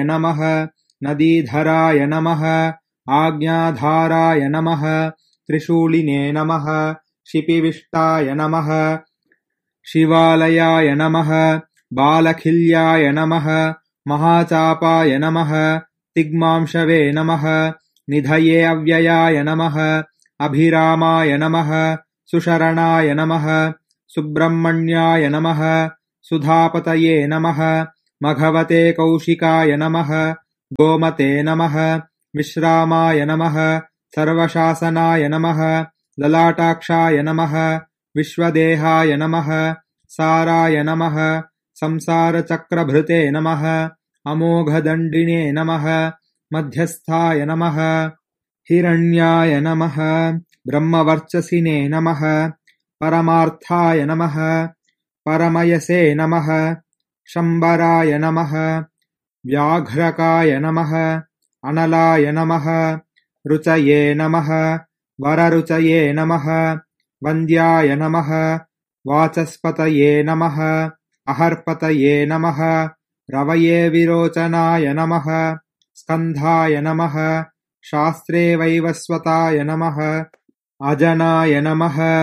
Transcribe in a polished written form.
नमः नदीधराय नमः आज्ञाधाराय नमः त्रिशूलिने नमः शिपिविष्टाय नमः शिवालयाय नमः बालखिल्याय नमः महाचापाय नमः तिग्मांशवे नमः निधये अव्ययाय नमः अभिरामाय नमः सुशरणाय नमः सुब्रह्मण्याय नमः सुधापतये नमः मघवते कौशिकाय नमः गोमते नमः विश्रामाय नमः सर्वशासनाय नमः ललाटाक्षाय नमः विश्वदेहाय नमः साराय नमः संसारचक्रभृते नमः अमोघदण्डिने नमः मध्यस्थाय नमः हिरण्याय नमः ब्रह्मवर्चसिने नमः परमार्थाय नमः परमयसे नमः शम्बराय नमः व्याघ्रकाय नमः अनलाय नमः रुचये नमः वररुचये नमः वन्द्याय नमः वाचस्पतये नमः अहर्पतये नमः रवये विरोचनाय नमः स्कन्धाय नमः शास्त्रे वैवस्वताय नमः अजनाय नमः